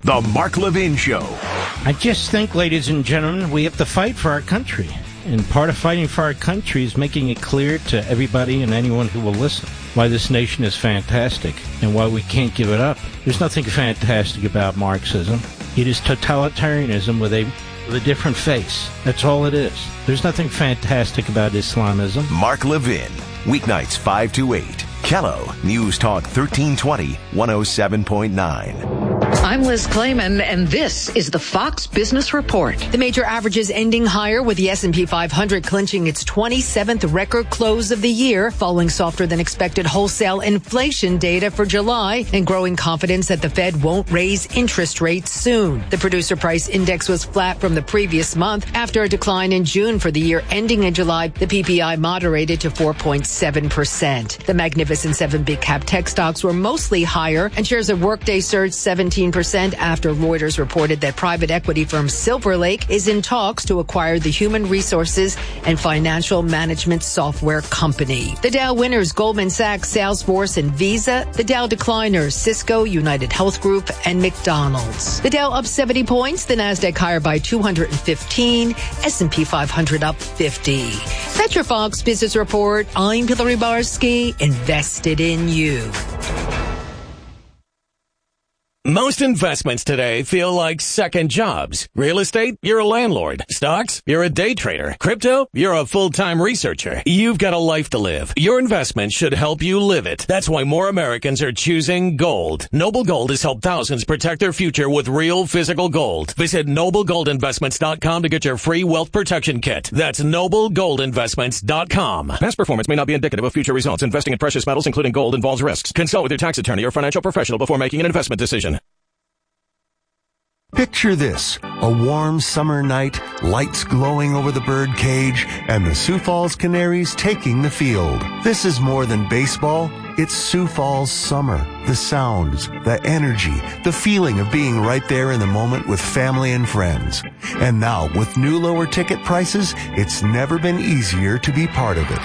The Mark Levin Show. I just think, ladies and gentlemen, we have to fight for our country. And part of fighting for our country is making it clear to everybody and anyone who will listen why this nation is fantastic and why we can't give it up. There's nothing fantastic about Marxism. It is totalitarianism with a different face. That's all it is. There's nothing fantastic about Islamism. Mark Levin, weeknights 5 to 8. Kello, News Talk 1320, 107.9. I'm Liz Clayman, and this is the Fox Business Report. The major averages ending higher, with the S&P 500 clinching its 27th record close of the year, following softer than expected wholesale inflation data for July and growing confidence that the Fed won't raise interest rates soon. The producer price index was flat from the previous month after a decline in June. For the year ending in July, the PPI moderated to 4.7%. The Magnificent Seven big cap tech stocks were mostly higher, and shares of Workday surged 17% after Reuters reported that private equity firm Silver Lake is in talks to acquire the human resources and financial management software company. The Dow winners, Goldman Sachs, Salesforce, and Visa. The Dow decliners, Cisco, United Health Group, and McDonald's. The Dow up 70 points, the Nasdaq higher by 215, S&P 500 up 50. That's your Fox Business Report. I'm Hillary Barsky, invested in you. Most investments today feel like second jobs. Real estate, you're a landlord. Stocks, you're a day trader. Crypto, you're a full-time researcher. You've got a life to live. Your investment should help you live it. That's why more Americans are choosing gold. Noble Gold has helped thousands protect their future with real physical gold. Visit NobleGoldInvestments.com to get your free wealth protection kit. That's NobleGoldInvestments.com. Past performance may not be indicative of future results. Investing in precious metals, including gold, involves risks. Consult with your tax attorney or financial professional before making an investment decision. Picture this, a warm summer night, lights glowing over the bird cage, and the Sioux Falls Canaries taking the field. This is more than baseball. It's Sioux Falls summer. The sounds, the energy, the feeling of being right there in the moment with family and friends. And now, with new lower ticket prices, it's never been easier to be part of it.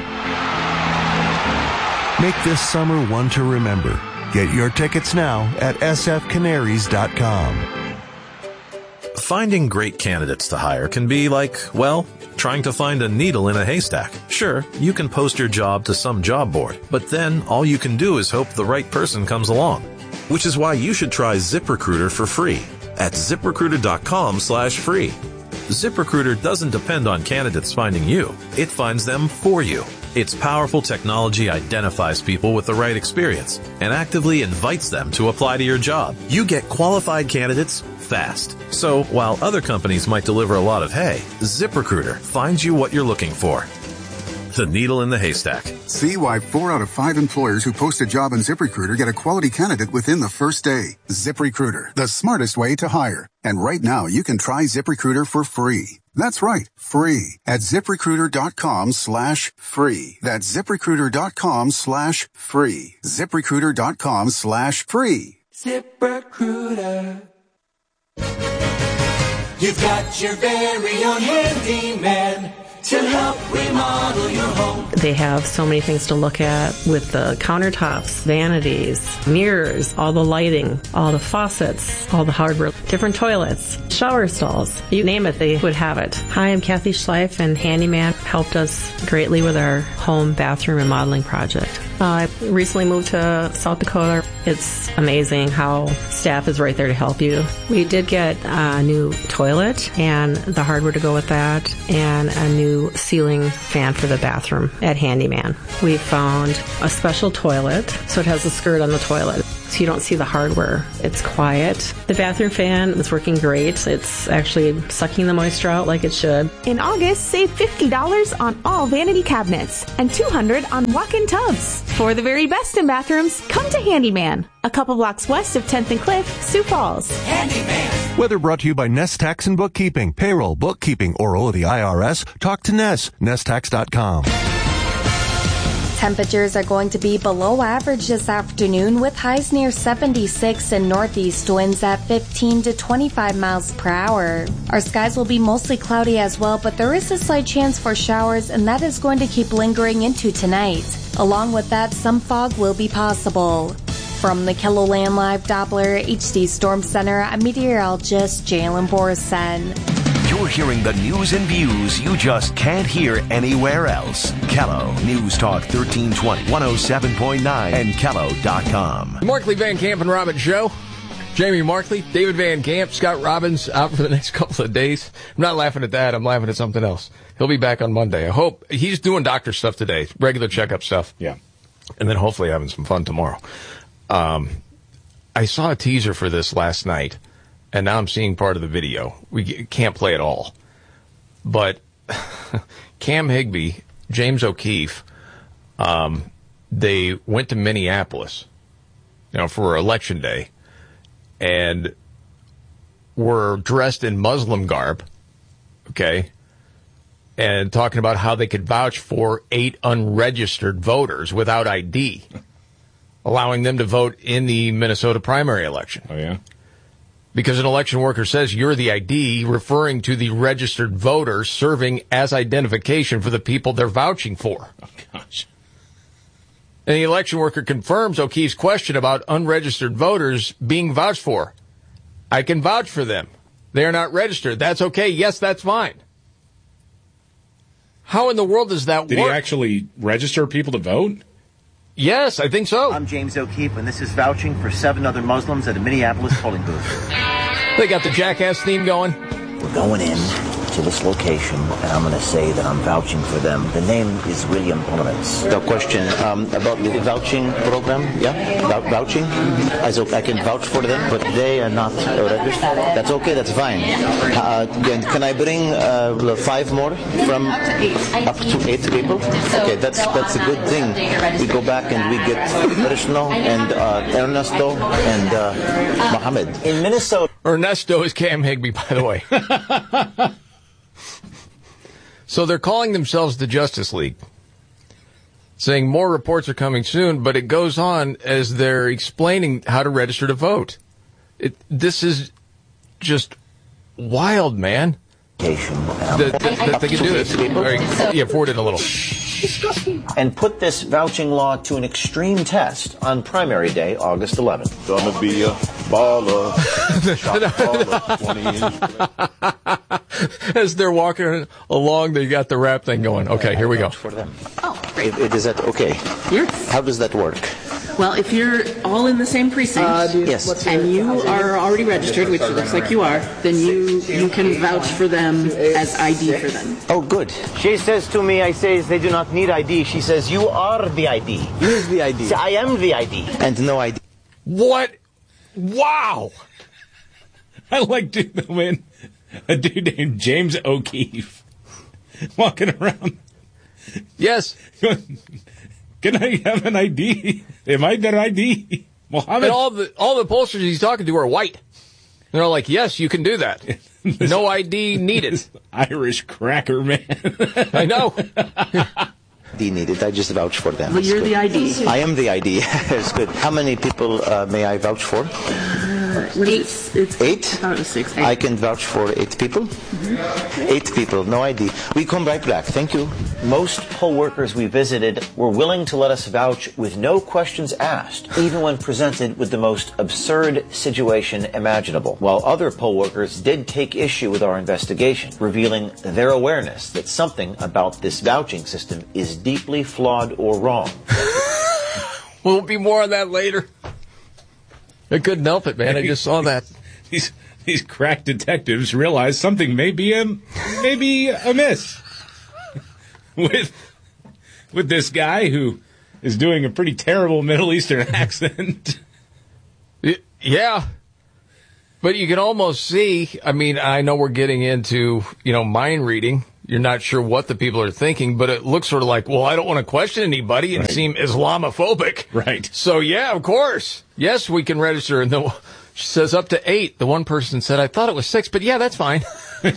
Make this summer one to remember. Get your tickets now at sfcanaries.com. Finding great candidates to hire can be like, well, trying to find a needle in a haystack. Sure, you can post your job to some job board, but then all you can do is hope the right person comes along. Which is why you should try ZipRecruiter for free at ZipRecruiter.com/free. ZipRecruiter doesn't depend on candidates finding you. It finds them for you. Its powerful technology identifies people with the right experience and actively invites them to apply to your job. You get qualified candidates fast. So while other companies might deliver a lot of hay, ZipRecruiter finds you what you're looking for. The needle in the haystack. See why 4 out of 5 employers who post a job on ZipRecruiter get a quality candidate within the first day. ZipRecruiter, the smartest way to hire. And right now, you can try ZipRecruiter for free. That's right, free at ZipRecruiter.com/free. That's ZipRecruiter.com/free. ZipRecruiter.com/free. ZipRecruiter. You've got your very own handyman to help remodel your home. They have so many things to look at with the countertops, vanities, mirrors, all the lighting, all the faucets, all the hardware, different toilets, shower stalls. You name it, they would have it. Hi, I'm Kathy Schleif, and Handyman helped us greatly with our home bathroom remodeling project. I recently moved to South Dakota. It's amazing how staff is right there to help you. We did get a new toilet and the hardware to go with that, and a new ceiling fan for the bathroom at Handyman. We found a special toilet, so it has a skirt on the toilet, so you don't see the hardware. It's quiet. The bathroom fan is working great. It's actually sucking the moisture out like it should. In August, save $50 on all vanity cabinets and $200 on walk-in tubs. For the very best in bathrooms, come to Handyman, a couple blocks west of 10th and Cliff, Sioux Falls. Handyman. Weather brought to you by Nest Tax and Bookkeeping. Payroll, bookkeeping, or owe the IRS? Talk to Nest. nesttax.com. Temperatures are going to be below average this afternoon, with highs near 76 and northeast winds at 15 to 25 miles per hour. Our skies will be mostly cloudy as well, but there is a slight chance for showers, and that is going to keep lingering into tonight. Along with that, some fog will be possible. From the KELOLAND Live Doppler HD Storm Center, I'm meteorologist Jalen Borsen. You're hearing the news and views you just can't hear anywhere else. Kello News Talk 1320, 107.9, and Kello.com. Markley, Van Camp, and Robbins Show. Jamie Markley, David Van Camp, Scott Robbins out for the next couple of days. I'm not laughing at that. I'm laughing at something else. He'll be back on Monday. I hope. He's doing doctor stuff today, regular checkup stuff. Yeah. And then hopefully having some fun tomorrow. I saw a teaser for this last night, and now I'm seeing part of the video. We can't play it all. But Cam Higbee, James O'Keefe, they went to Minneapolis, for Election Day, and were dressed in Muslim garb, okay, and talking about how they could vouch for 8 unregistered voters without ID, allowing them to vote in the Minnesota primary election. Oh, yeah? Because an election worker says you're the ID, referring to the registered voter serving as identification for the people they're vouching for. Oh, gosh. And the election worker confirms O'Keefe's question about unregistered voters being vouched for. I can vouch for them. They are not registered. That's okay. Yes, that's fine. How in the world does that work? Did he actually register people to vote? Yes, I think so. I'm James O'Keefe, and this is vouching for 7 other Muslims at a Minneapolis polling booth. They got the Jackass theme going. We're going in to this location, and I'm going to say that I'm vouching for them. The name is William Pullmans. The question about the vouching program, vouching. I can vouch for them, but they are not registered. That's okay, that's fine. Can I bring 5 more from up to 8 people? Okay, that's a good thing. We go back and we get Krishna and Ernesto and Mohammed. In Minnesota. Ernesto is Cam Higbee, by the way. So they're calling themselves the Justice League, saying more reports are coming soon, but it goes on as they're explaining how to register to vote. This is just wild, man. That they can do this. Yeah, forward it a little. Disgusting. And put this vouching law to an extreme test on primary day, August 11th. Gonna be a baller. Shot baller, 20 As they're walking along, they got the rap thing going. Okay, here we go. For them. Oh, great. Is that okay? Yes. How does that work? Well, if you're all in the same precinct, yes, and you are already registered, which it looks like you are, then you can vouch for them as ID for them. Oh, good. She says to me, I say they do not need ID. She says, you are the ID. Use the ID. I am the ID. And no ID. What? Wow. I like a dude named James O'Keefe walking around. Yes. Can I have an ID? Am I their ID? Mohammed? And all the pollsters he's talking to are white. They're all like, yes, you can do that. No ID needed. Irish cracker man. I know. ID needed. I just vouch for them. Well, you're the ID. I am the ID. That's good. How many people may I vouch for? 8. 8? About 6. 8. I can vouch for 8 people. Mm-hmm. 8 people, no ID. We come right back. Thank you. Most poll workers we visited were willing to let us vouch with no questions asked, even when presented with the most absurd situation imaginable. While other poll workers did take issue with our investigation, revealing their awareness that something about this vouching system is deeply flawed or wrong. We'll be more on that later. I couldn't help it, man. I just saw that. These crack detectives realize something may be amiss with this guy who is doing a pretty terrible Middle Eastern accent. Yeah. But you can almost see, I mean, I know we're getting into, mind reading. You're not sure what the people are thinking, but it looks sort of like, well, I don't want to question anybody and seem Islamophobic. Right. So, yeah, of course. Yes, we can register. And she says up to 8. The one person said, I thought it was 6, but yeah, that's fine.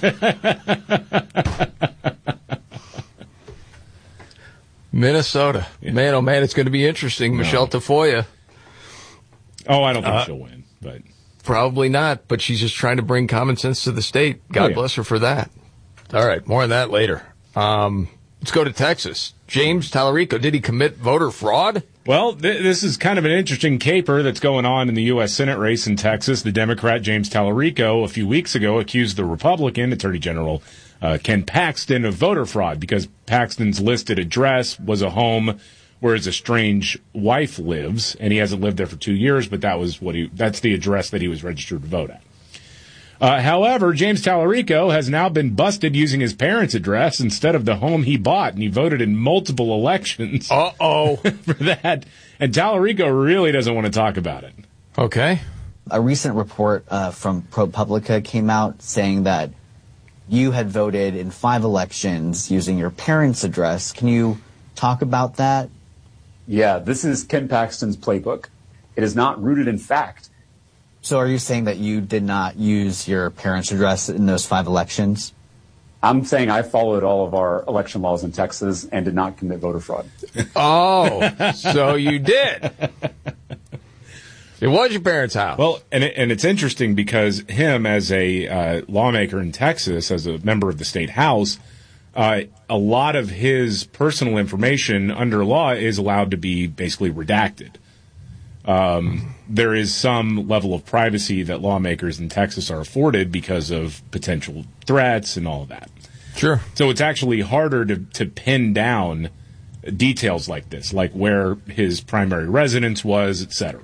Minnesota. Yeah. Man, oh, man, it's going to be interesting. No. Michelle Tafoya. Oh, I don't think she'll win, but probably not, but she's just trying to bring common sense to the state. God bless her for that. All right, more on that later. Let's go to Texas. James Tallarico, did he commit voter fraud? Well, this is kind of an interesting caper that's going on in the U.S. Senate race in Texas. The Democrat James Tallarico a few weeks ago accused the Republican Attorney General Ken Paxton of voter fraud because Paxton's listed address was a home where his estranged wife lives, and he hasn't lived there for 2 years, but that's the address that he was registered to vote at. However, James Tallarico has now been busted using his parents' address instead of the home he bought, and he voted in multiple elections. Uh-oh. For that. And Tallarico really doesn't want to talk about it. Okay. A recent report from ProPublica came out saying that you had voted in 5 elections using your parents' address. Can you talk about that? Yeah, this is Ken Paxton's playbook. It is not rooted in fact. So are you saying that you did not use your parents' address in those 5 elections? I'm saying I followed all of our election laws in Texas and did not commit voter fraud. Oh, so you did. It was your parents' house. Well, and it's interesting because him as a lawmaker in Texas, as a member of the state house, a lot of his personal information under law is allowed to be basically redacted. There is some level of privacy that lawmakers in Texas are afforded because of potential threats and all of that. Sure. So it's actually harder to pin down details like this, like where his primary residence was, etc.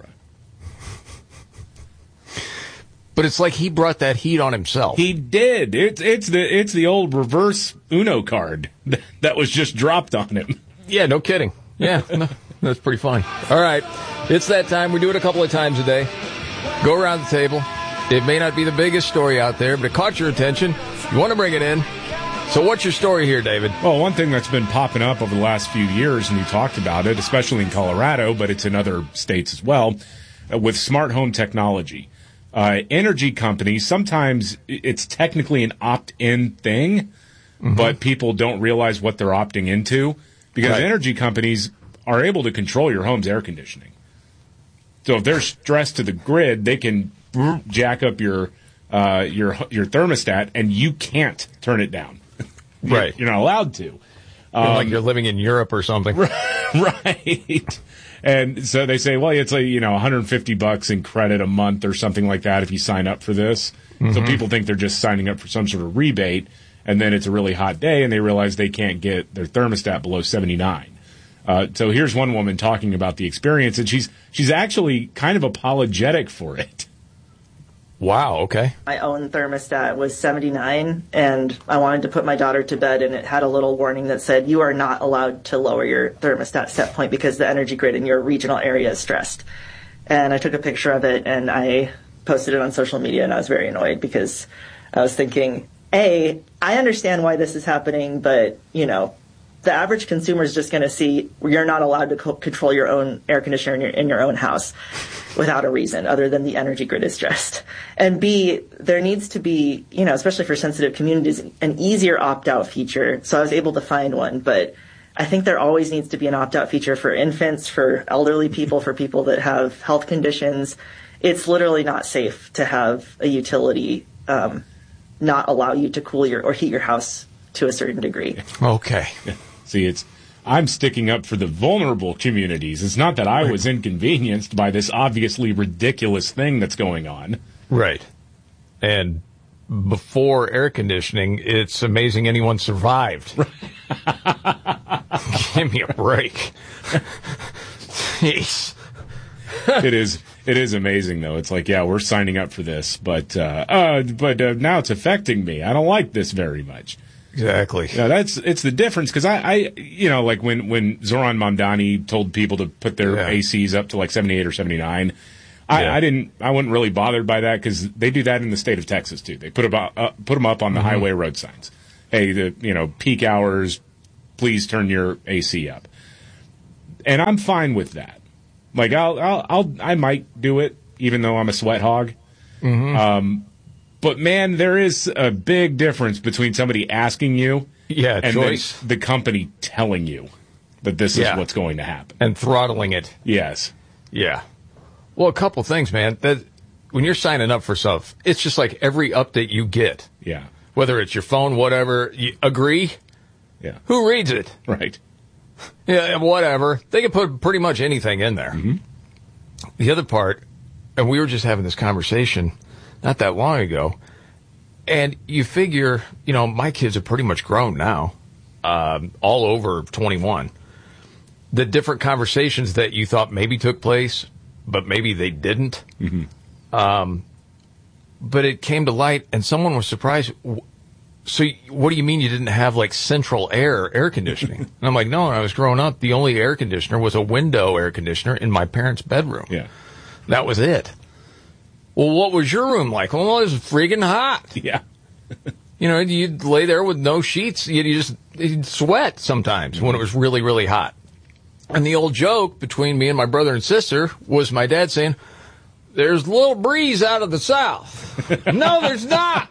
But it's like he brought that heat on himself. He did. It's the old reverse Uno card that was just dropped on him. Yeah, no kidding. Yeah, no, that's pretty funny. All right, it's that time. We do it a couple of times a day. Go around the table. It may not be the biggest story out there, but it caught your attention. You want to bring it in. So what's your story here, David? Well, one thing that's been popping up over the last few years, and you talked about it, especially in Colorado, but it's in other states as well, with smart home technology. Energy companies, sometimes it's technically an opt-in thing, but people don't realize what they're opting into because energy companies are able to control your home's air conditioning. So if they're stressed to the grid, they can jack up your thermostat, and you can't turn it down. Right. You're not allowed to. Like you're living in Europe or something. Right. And so they say, well, it's like, $150 in credit a month or something like that if you sign up for this. So people think they're just signing up for some sort of rebate, and then it's a really hot day, and they realize they can't get their thermostat below 79. So here's one woman talking about the experience, and she's actually kind of apologetic for it. Wow, okay. My own thermostat was 79, and I wanted to put my daughter to bed, and it had a little warning that said, you are not allowed to lower your thermostat set point because the energy grid in your regional area is stressed. And I took a picture of it, and I posted it on social media, and I was very annoyed because I was thinking, I understand why this is happening, but, the average consumer is just going to see you're not allowed to control your own air conditioner in your own house without a reason other than the energy grid is stressed. And B, there needs to be, especially for sensitive communities, an easier opt-out feature. So I was able to find one, but I think there always needs to be an opt-out feature for infants, for elderly people, for people that have health conditions. It's literally not safe to have a utility not allow you to cool or heat your house to a certain degree. Okay. See, I'm sticking up for the vulnerable communities. It's not that I was inconvenienced by this obviously ridiculous thing that's going on. Right. And before air conditioning, it's amazing anyone survived. Give me a break. Jeez. It is amazing, though. It's like, yeah, we're signing up for this, but now it's affecting me. I don't like this very much. Exactly. Yeah, it's the difference because I like when Zoran Mamdani told people to put their ACs up to like 78 or 79, I wasn't really bothered by that because they do that in the state of Texas too. They put them up on the highway road signs. Hey, peak hours, please turn your AC up, and I'm fine with that. Like I might do it even though I'm a sweat hog. But man, there is a big difference between somebody asking you and choice. The company telling you that this is what's going to happen. And throttling it. Yes. Yeah. Well, a couple things, man. That when you're signing up for stuff, it's just like every update you get. Yeah. Whether it's your phone, whatever, you agree? Yeah. Who reads it? Right. Yeah, whatever. They can put pretty much anything in there. Mm-hmm. The other part, and we were just having this conversation not that long ago, and you figure, my kids are pretty much grown now, all over 21. The different conversations that you thought maybe took place, but maybe they didn't. Mm-hmm. But it came to light, and someone was surprised. So what do you mean you didn't have, central air conditioning? And I'm like, no, when I was growing up, the only air conditioner was a window air conditioner in my parents' bedroom. Yeah. That was it. Well, what was your room like? Well, it was friggin' hot. Yeah. You'd lay there with no sheets. You'd sweat sometimes when it was really, really hot. And the old joke between me and my brother and sister was my dad saying, there's a little breeze out of the south. No, there's not.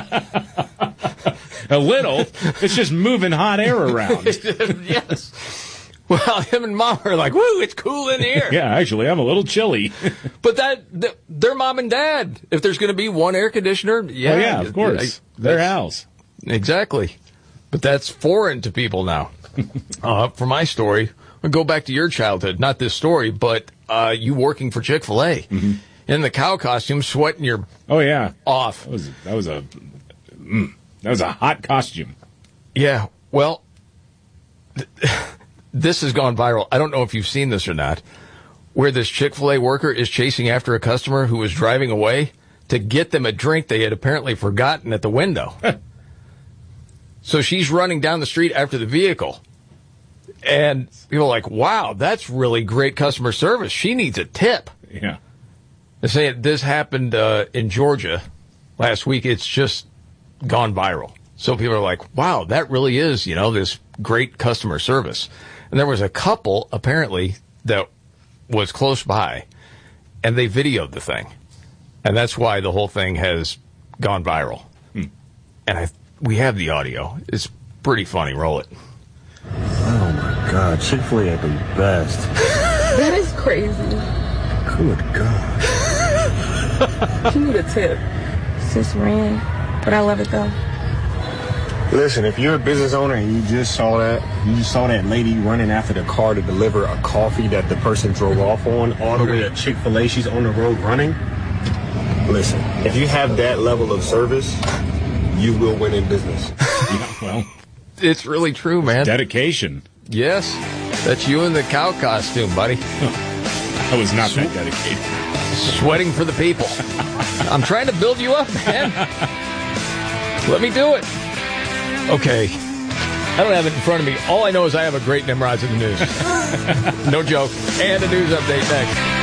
A little. It's just moving hot air around. Yes. Well, him and Mom are like, woo, it's cool in here. Yeah, actually, I'm a little chilly. But they're Mom and Dad. If there's going to be one air conditioner, yeah. Oh, yeah, of course. Their house. Exactly. But that's foreign to people now. For my story, I'll go back to your childhood. Not this story, but you working for Chick-fil-A. Mm-hmm. In the cow costume, sweating your off. That was a hot costume. Yeah. Well, this has gone viral. I don't know if you've seen this or not, where this Chick-fil-A worker is chasing after a customer who was driving away to get them a drink they had apparently forgotten at the window. So she's running down the street after the vehicle. And people are like, wow, that's really great customer service. She needs a tip. Yeah. They're saying this happened in Georgia last week. It's just gone viral. So people are like, wow, that really is, this great customer service. And there was a couple, apparently, that was close by, and they videoed the thing. And that's why the whole thing has gone viral. And we have the audio. It's pretty funny. Roll it. Oh, my God. Chick-fil-A are the best. That is crazy. Good God. You need a tip. Sis ran, but I love it though. Listen, if you're a business owner and you just saw that lady running after the car to deliver a coffee that the person drove off on all the way to Chick-fil-A, she's on the road running. Listen, if you have that level of service, you will win in business. Yeah, well, it's really true, man. Dedication. Yes, that's you in the cow costume, buddy. I was not that dedicated. Sweating for the people. I'm trying to build you up, man. Let me do it. Okay. I don't have it in front of me. All I know is I have a great Nimrods in the news. No joke. And a news update next.